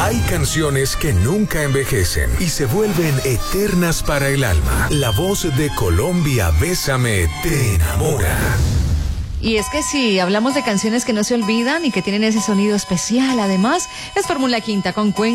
Hay canciones que nunca envejecen y se vuelven eternas para el alma. La voz de Colombia, Bésame, te enamora. Y es que si hablamos de canciones que no se olvidan y que tienen ese sonido especial, además, es Fórmula Quinta con Cuenta